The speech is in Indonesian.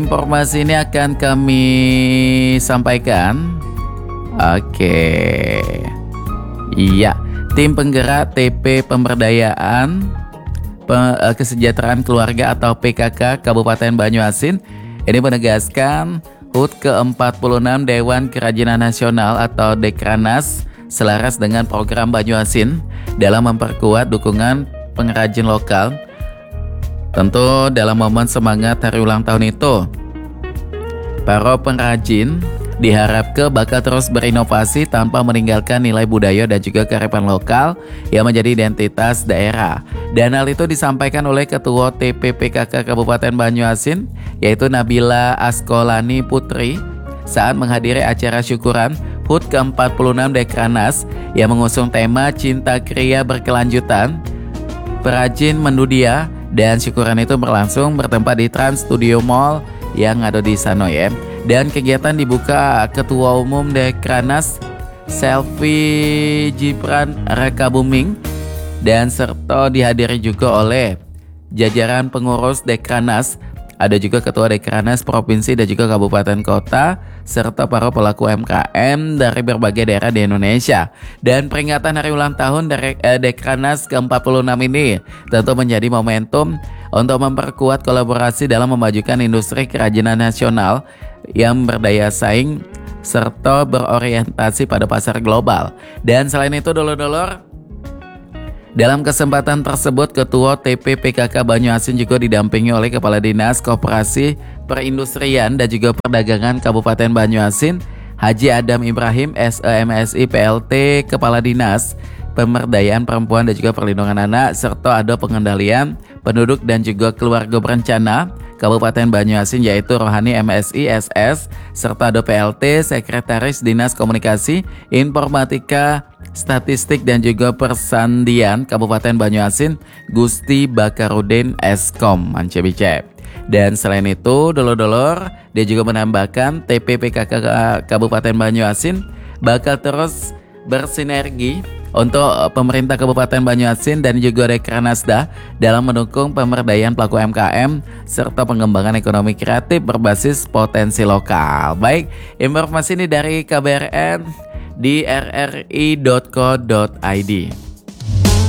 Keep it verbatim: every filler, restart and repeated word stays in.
informasi ini akan kami sampaikan. Oke. Iya, tim penggerak T P Pemberdayaan Pe- Kesejahteraan Keluarga atau P K K Kabupaten Banyuasin ini menegaskan H U T ke empat puluh enam Dewan Kerajinan Nasional atau Dekranas selaras dengan program Banyuasin dalam memperkuat dukungan pengrajin lokal. Tentu dalam momen semangat hari ulang tahun itu, para pengrajin diharapkan bakal terus berinovasi tanpa meninggalkan nilai budaya dan juga kearifan lokal yang menjadi identitas daerah. Dan hal itu disampaikan oleh Ketua T P P K K Kabupaten Banyuasin, yaitu Nabila Askolani Putri, saat menghadiri acara syukuran H U T ke empat puluh enam Dekranas yang mengusung tema Cinta Kriya Berkelanjutan, Perajin Mendudia, dan syukuran itu berlangsung bertempat di Trans Studio Mall yang ada di Sanoye. Dan kegiatan dibuka Ketua Umum Dekranas Selvi Jipran Rekabuming dan serta dihadiri juga oleh jajaran pengurus Dekranas. Ada juga Ketua Dekranas Provinsi dan juga Kabupaten Kota serta para pelaku U M K M dari berbagai daerah di Indonesia. Dan peringatan hari ulang tahun dari eh, Dekranas ke empat puluh enam ini tentu menjadi momentum untuk memperkuat kolaborasi dalam memajukan industri kerajinan nasional yang berdaya saing serta berorientasi pada pasar global. Dan selain itu, dulur-dulur, dalam kesempatan tersebut Ketua T P P K K Banyuasin juga didampingi oleh Kepala Dinas Koperasi Perindustrian dan juga Perdagangan Kabupaten Banyuasin, Haji Adam Ibrahim S E M S I P L T Kepala Dinas Pemberdayaan Perempuan dan juga Perlindungan Anak, serta ada pengendalian penduduk dan juga keluarga berencana Kabupaten Banyuasin, yaitu Rohani M S I S S, serta ada P L T Sekretaris Dinas Komunikasi, Informatika, Statistik dan juga Persandian Kabupaten Banyuasin, Gusti Bakarudin Eskom Mancebice. Dan selain itu, dulur-dulur, dia juga menambahkan T P P K K Kabupaten Banyuasin bakal terus bersinergi untuk pemerintah Kabupaten Banyuasin dan juga Dekranasda dalam mendukung pemberdayaan pelaku U M K M serta pengembangan ekonomi kreatif berbasis potensi lokal. Baik, informasi ini dari K B R N di r r i dot co dot i d.